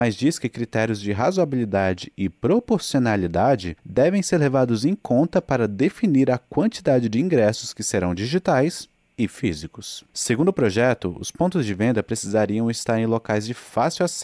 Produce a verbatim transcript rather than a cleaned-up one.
mas diz que critérios de razoabilidade e proporcionalidade devem ser levados em conta para definir a quantidade de ingressos que serão digitais e físicos. Segundo o projeto, os pontos de venda precisariam estar em locais de fácil acesso